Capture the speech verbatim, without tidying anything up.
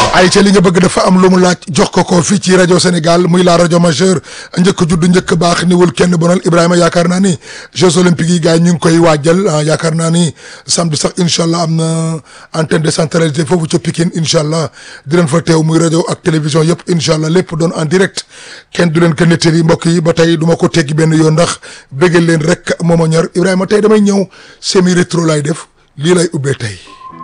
ay ca li nga bëgg dafa am lu mu laaj jox ko ko fii ci rajo Sénégal muy la rajo majeure njëkk judd njëkk baax niwul kenn bonal Ibrahima yaakaar naa ni Jeux olympiques yi gars yi ñu ngi koy waajal yaakaar naa ni samedi sax incha allah am na antenne décentralisée foofu ca Pikine incha allah di leen fa teew muy rajo ak télévision yëpp incha allah lépp doon en direct kenn du leen ko nettali mbokk yi ba tey du ma ko teggi benn yoon ndax bëggal leen rek moo ma ñor Ibrahima tey damay ñëw semi rétro laay def lii lay ubbee tey.